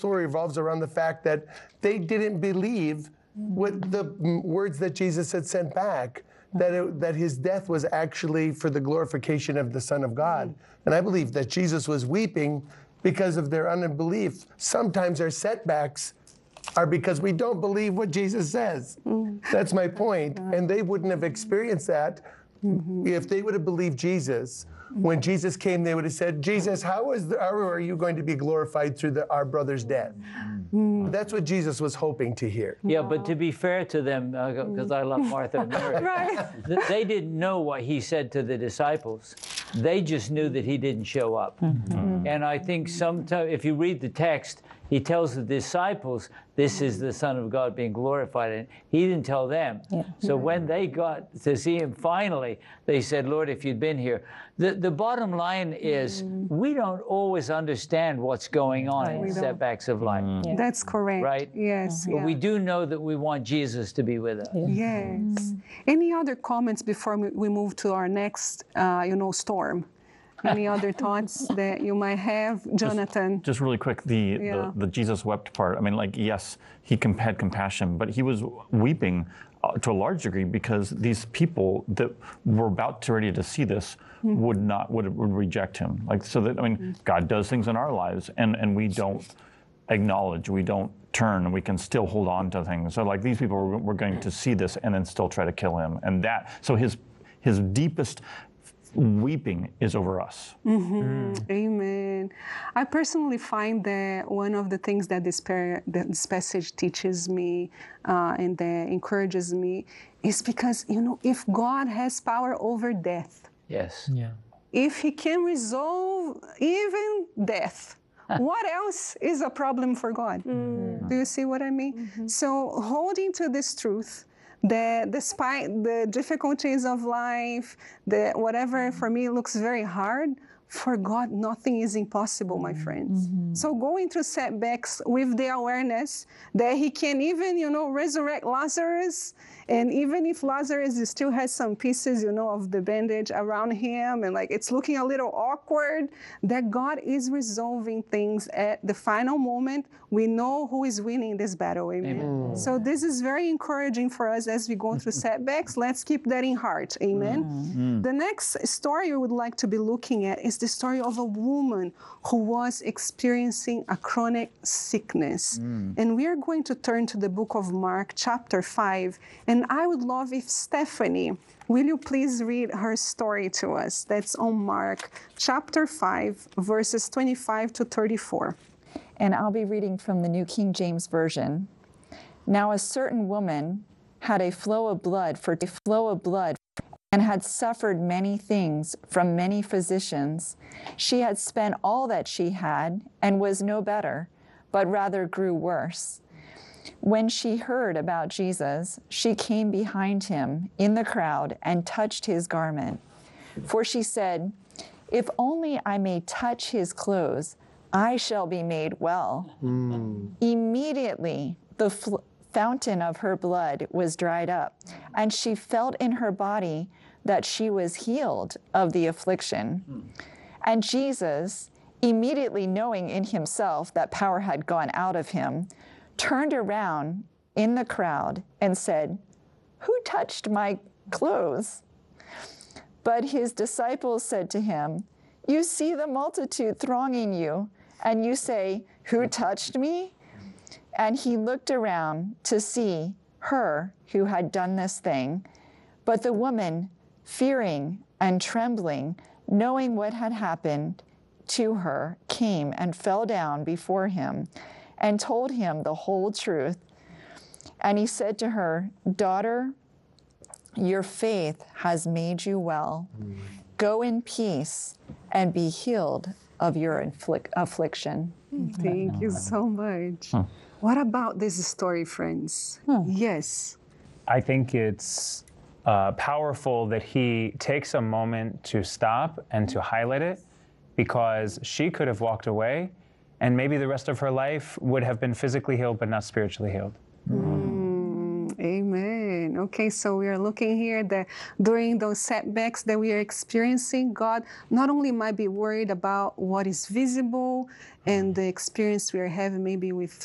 story revolves around the fact that they didn't believe what the words that Jesus had sent back, that his death was actually for the glorification of the Son of God. And I believe that Jesus was weeping because of their unbelief. Sometimes our setbacks are because we don't believe what Jesus says. That's my point. And they wouldn't have experienced that if they would have believed Jesus. When Jesus came, they would have said, Jesus, how are you going to be glorified through our brother's death? That's what Jesus was hoping to hear. Yeah, but to be fair to them, because I love Martha and Mary, they didn't know what he said to the disciples. They just knew that he didn't show up. And I think sometimes, if you read the text, he tells the disciples, this is the Son of God being glorified. And he didn't tell them. So when they got to see him finally, they said, Lord, if you'd been here. The bottom line is, we don't always understand what's going on in setbacks of life. That's correct. Right? Yes. But we do know that we want Jesus to be with us. Yes. Any other comments before we move to our next, storm? Any other thoughts that you might have, Jonathan? Just really quick, the Jesus wept part. I mean, like, yes, he had compassion, but he was weeping to a large degree because these people that were ready to see this would reject him. Like, so that, I mean, God does things in our lives, and we don't acknowledge, we don't turn, and we can still hold on to things. So, like, these people were going to see this and then still try to kill him, and so his deepest weeping is over us. Amen. I personally find that one of the things that this passage teaches me and that encourages me is because, if God has power over death, if he can resolve even death, what else is a problem for God? Do you see what I mean? So holding to this truth, that despite the difficulties of life, whatever for me looks very hard, for God, nothing is impossible, my friends. So going through setbacks with the awareness that he can even, resurrect Lazarus. And even if Lazarus still has some pieces, of the bandage around him, and like it's looking a little awkward, that God is resolving things at the final moment. We know who is winning this battle, amen. So this is very encouraging for us as we go through setbacks. Let's keep that in heart, amen. The next story we would like to be looking at is the story of a woman who was experiencing a chronic sickness. And we are going to turn to the book of Mark, chapter 5. And I would love if Stephanie, will you please read her story to us? That's on Mark chapter 5, verses 25 to 34. And I'll be reading from the New King James Version. Now a certain woman had a flow of blood and had suffered many things from many physicians. She had spent all that she had and was no better, but rather grew worse. When she heard about Jesus, she came behind him in the crowd and touched his garment. For she said, if only I may touch his clothes, I shall be made well. Immediately, the fountain of her blood was dried up, and she felt in her body that she was healed of the affliction. And Jesus, immediately knowing in himself that power had gone out of him, turned around in the crowd and said, who touched my clothes? But his disciples said to him, you see the multitude thronging you, and you say, who touched me? And he looked around to see her who had done this thing. But the woman, fearing and trembling, knowing what had happened to her, came and fell down before him and told him the whole truth. And he said to her, daughter, your faith has made you well. Go in peace and be healed of your affliction. Thank you so much. What about this story, friends? Yes. I think it's powerful that he takes a moment to stop and to highlight it, because she could have walked away and maybe the rest of her life would have been physically healed but not spiritually healed. Amen. Okay, so we are looking here that during those setbacks that we are experiencing, God not only might be worried about what is visible and the experience we are having maybe with